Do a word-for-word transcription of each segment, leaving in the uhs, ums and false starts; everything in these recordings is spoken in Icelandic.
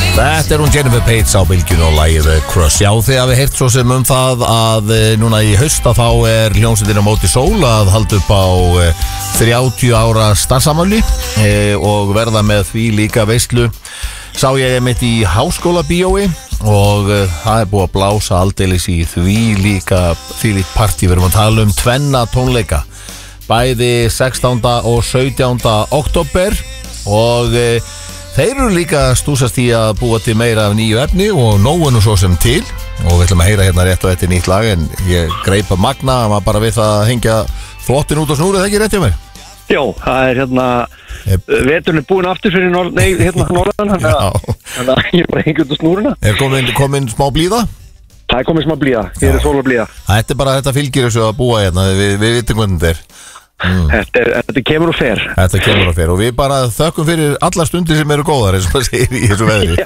Þetta er hún Jennifer Page á bylgjunni og lagið Crush. Já, þið hafið heyrt svo sem um það að núna í hausta þá er hljómsveitin á móti sól að halda upp á þrjátíu ára starfsafmæli og verða með því líka veislu. Sá ég mitt í háskóla bíói og það er búið að blása aldeilis í því líka því líkt partí. Við erum að tala um tvenna tónleika, bæði sextánda og sautjánda október og þeir eru líka stúsast í að búa til meira af nýju efni og nógu nú svo sem til og við ætlum að heyra hérna rétt og eftir nýtt lag en ég greipa magna að maður bara við það að hengja flottin út á snúrið, ekki rétt hjá mér? Já, það er hérna yep. Veturinn er búin aftur fyrir norð, nei, hérna norðan þannig að ég er bara hengið út á snúruna. Er komin, komin smá blíða? Það er komin smá blíða, ég er sól og blíða. Þetta er bara þetta fylgir þessu að búa hérna, við, við vitum hvernig þetta er. Mm. Þetta, er, þetta kemur og fer Þetta kemur og fer og við bara þökkum fyrir allar stundir sem eru góðar eins og það segir í þessu veðri.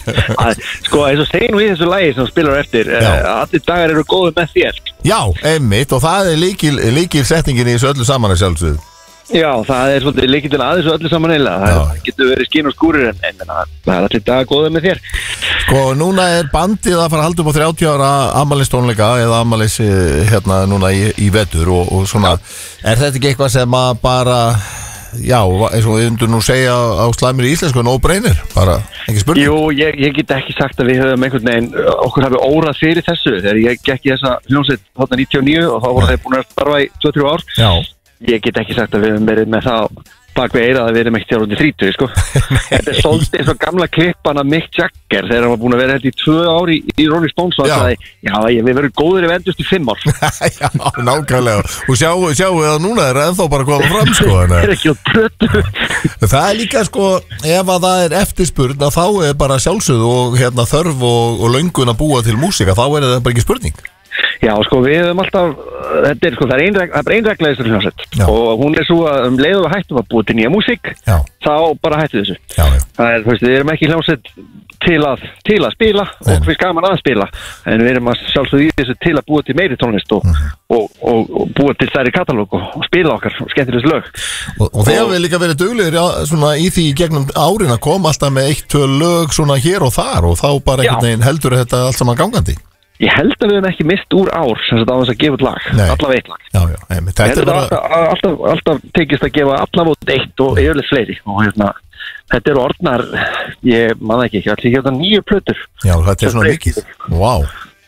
Sko eins og segir nú í þessu lagi sem spilar eftir uh, allir dagar eru góður með þér. Já, einmitt og það er líkil, líkil setningin í þessu öllu saman að sjálfsögðu. Já, það er svolítið líkillinn að þessu öllu saman eila. Það getur verið skín og skúrir en, en það er allir dagar góður með þér. Sko, núna er bandið að fara að halda upp á þrjátíu ára afmælistónleika eða afmælis hérna núna í, í vetur og, og svona, er þetta ekki eitthvað sem að bara, já, eins og við undur nú segja á slæmir í íslensku, no-brainer, bara, ekki spurning? Jú, ég, ég get ekki sagt að við höfum einhvern veginn, okkur hafi órað fyrir þessu, þegar ég gekk í þessa hljómsveit þarna níutíu og níu og þá voru þeir búin að starfa í tvö til þrjú ár. Já. Ég get ekki sagt að við höfum verið með það bak við eirað að við erum ekkert þér út í þrítugu, sko. Þetta er svolítið eins og gamla klippan af Mick Jagger þegar hann var búin að vera hérna í tvö ári í, í Rolling Stones og það sagði, já, ég, við verum góðir ef endust í fimm ár. Já, nákvæmlega. Og sjáu, sjáu að núna er ennþá bara að koma fram, sko. Það er ekki á plötu. Það er líka, sko, ef að það er eftirspurn að þá er bara sjálfsögðu og hérna þörf og, og löngun að búa til músíka, þá er það bara ekki spurning. Já, sko, við höfum alltaf, þetta er, sko, það er ein, það er ein regla í þessu hljómsveit og hún er svo að um leið og við hættum að búa til nýja músík, já. Þá bara hættu þessu. Já, já. Það er, þú veist, við erum ekki hljómsveit til að, til að spila Nei. Og við skaman að spila, en við erum að sjálfsögðu í þessu til að búa til meiri tónlist og, mm-hmm. og, og, og búa til stærri katalóg og, og spila okkar skemmtilegs lög. Og, og þegar við líka verið duglegir ja, svona í því gegnum árin að koma alltaf með eitt, tvö lög svona hér og þar og þá bara einhvern veginn heldur þetta allt saman gangandi. Ég held að við hefum ekki mist úr ár sem þetta á þess að gefa út lag, allavega eitt lag. Já, já, einmitt. Þetta er bara... alltaf, alltaf, alltaf tekist að gefa allavega út eitt og yfirleitt fleiri og hérna, þetta eru orðnar, ég maður ekki, ég ætla ekki að þetta nýju plötur. Já, þetta er svona mikið, vá. Wow.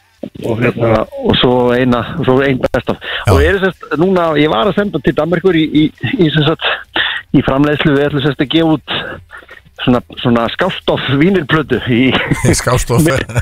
Og hérna, og svo eina, og svo einn bestaf. Og ég er sérst, núna, ég var að senda til Danmarkur í, í, í, í, í framleiðslu, við ætlum sérst að gefa út svona, svona skástoff vínilplötu í skástoff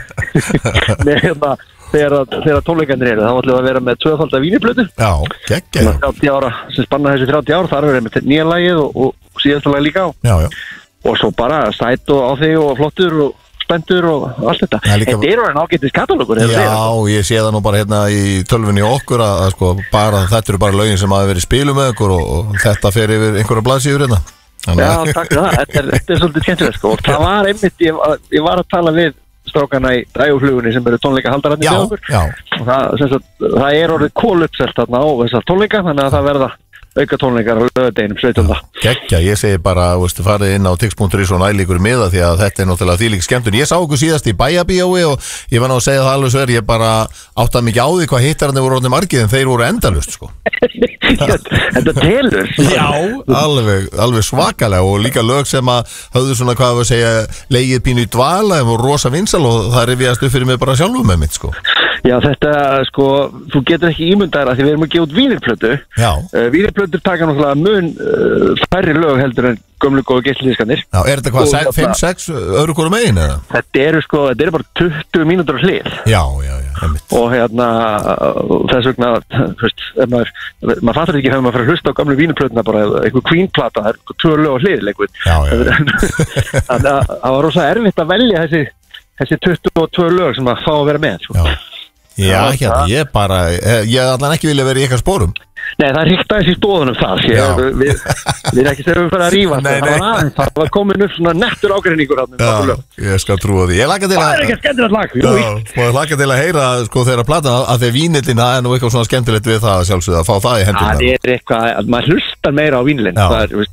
með hérna þegar, þegar tónleikarnir eru, þá ætlum við að vera með tvöfalda vínilplötu. Já, geggja. þrjátíu ára, sem spanna þessi þrjátíu ár, þar verður við með nýja lagið og, og síðasta lag líka á. Já, já. Og svo bara sæt og á þig og flottur og spendur og allt þetta. Ja, líka... Þetta er orðin ágætis katalógur. Já, ég sé það nú bara hérna í tölvunni okkur að, að sko, bara, þetta eru bara lögin sem hafa verið spilum með okkur og, og þetta fer yfir einhverja blaðsíður hérna. Já, takk fyrir það. Þetta er, þetta er svolítið skemmtilegt, sko. Og það var einmitt, ég, ég var að tala við strákana í dræguflugunni sem eru tónleika haldararnir með okkur. Já, og það, sagt, það er orðið kóluppselt þarna á þessar tónleika, þannig að það verða auka tónleikar á laugardeginum sautjánda. Gekkja, ég segi bara, veistu, farið inn á tix punktur is og nælíkur miða því að þetta er náttúrulega þvílík skemmtun. Ég sá okkur síðast í Bæjarbíói og ég var ná að segja það alveg svo er, ég bara áttaði mikið á því hvað hittararnir voru orðnir margið en þeir voru endalust, sko. Þetta telur. Já, alveg, alveg svakalega og líka lög sem að höfðu svona, hvað við að segja, legið pínu í dvala og rosa vinsal og það rifjaðist upp fyrir mig bara sjálfum með mitt, sko. Já, þetta, sko, þú getur ekki ímyndaðir að því við erum að gefa út vínilplötu. Já. Uh, vínilplötur taka náttúrulega mun uh, færri lög heldur en gömlu góðu geisladiskannir. Já, er þetta hvað, fimm sex öðru hvoru megin eða? Þetta eru sko, þetta eru bara tuttugu mínútur á hlið. Já, já, já, einmitt. Og hérna, þess vegna, þú veist, maður, maður fattar ekki þegar maður fyrir að hlusta á gamlu vínilplötuna bara eitthvað Queen-plata, það er tvö lög á hlið, leikvið. Já, já. Þannig að það var rosa erfitt að velja þessi, þessi tuttugu og tvö lög sem að fá að vera með, sko. Já. Já, hérna, ég bara, ég allan ekki vilja vera í eitthvað spórum. Nei, það ríktaðis í stóðunum það, ég, við, við erum ekki þegar við fyrir að rífa, nei, það var aðeins, það var komin upp svona nettur ágreiningur. Já, ég skal trúa því. Ég laka til að... Það er ekki skemmtilegt lag, jú. Já, ég laka til að heyra, sko, þeirra platan að þeir vínillin, það er nú eitthvað svona skemmtilegt við það sjálfsögða, að fá það í hendurna. Það er eitthvað, að maður hlustar meira á vínillin, það er, veist,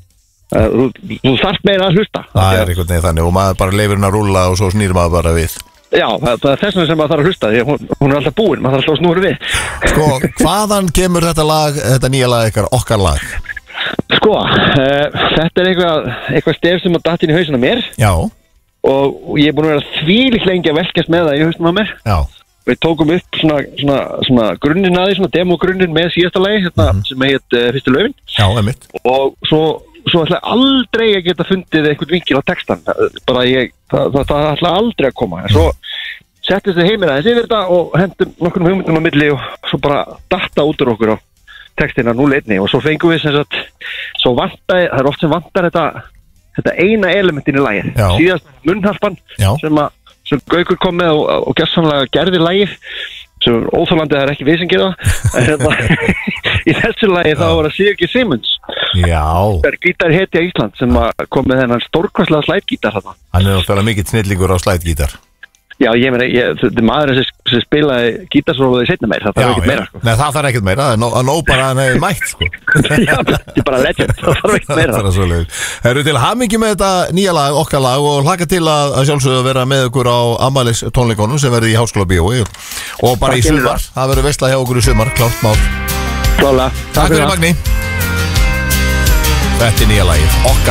Þú, þú þarf meira að hlusta. Það er einhvern veginn þannig og maður bara leifir hún að rúlla og svo snýr maður bara við. Já, það, það er þess vegna sem maður þarf að hlusta því hún, hún er alltaf búin, maður þarf alltaf að snúra við. Sko, hvaðan kemur þetta lag, þetta nýja lag ykkar, okkar lag? Sko, uh, þetta er eitthvað, eitthvað stef sem að datt inn í hausinn á mér. Já. Og ég er búin að vera þvílíkt lengi að velkast með það í hausnum á mér. Já. Við tókum upp svona, svona, svona grunninn að því, svona demogrunnin með síðasta lagi, hérna, mm -hmm. sem heit uh, Fyrstu laufin. Já, einmitt. Og svo, svo ætla aldrei að geta fundið einhvern vinkil á textan. Bara ég, það, það, það ætla aldrei að koma. En svo settist þið heimir aðeins yfir þetta og hendum nokkrum hugmyndum á milli og svo bara datta út úr okkur á textina núll einni og svo fengum við sem sagt, svo vantaði, það er oft sem vantar þetta, þetta eina elementin í lagið. Síðast munnharpan sem að sem Gaukur kom með og, og gerðsamlega gerði lagið sem óþólandi það er ekki við sem gera í þessu lagi þá var það Sigurgeir Simunds gítarhetja Ísland sem kom með þennan stórkostlega slætgítar hann er náttúrulega mikill snillingur á slætgítar. Já, ég meina, þetta er maðurinn sem, sem spilaði gítarsóloði setna meir, það þarf ekkert meira sko. Nei, það þarf ekkert meira, það er nóg nó bara að hann hefði mætt sko. Já, þetta er bara legend, það þarf ekkert meira. Það er svo leið. Erum til hamingi með þetta nýja lag, okkar lag og hlaka til að, að sjálfsögðu vera með okkur á afmælis tónleikunum sem verður í Háskóla Bíói og bara Takk í sumar, það verður veisla hjá okkur í sumar, klárt mál. Klála. Takk fyrir Magni. Þetta er nýja lagið, okkar